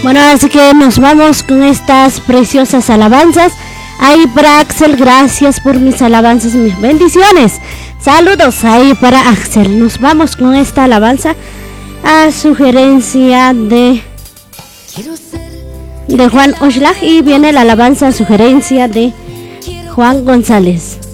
Bueno, así que nos vamos con estas preciosas alabanzas. Ahí para Axel, gracias por mis alabanzas, mis bendiciones. Saludos ahí para Axel. Nos vamos con esta alabanza a sugerencia de Juan Oshlag, y viene la alabanza a sugerencia de Juan González.